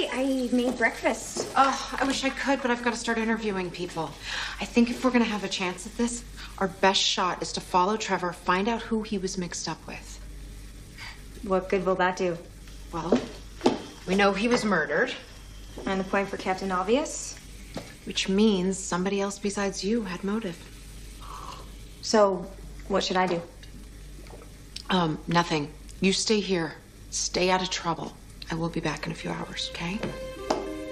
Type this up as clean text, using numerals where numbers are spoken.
I made breakfast. Oh, I wish I could, but I've got to start interviewing people. I think if we're going to have a chance at this, our best shot is to follow Trevor, find out who he was mixed up with. What good will that do? Well, we know he was murdered. And the point for Captain Obvious? Which means somebody else besides you had motive. So, what should I do? Nothing. You stay here. Stay out of trouble. I will be back in a few hours, okay?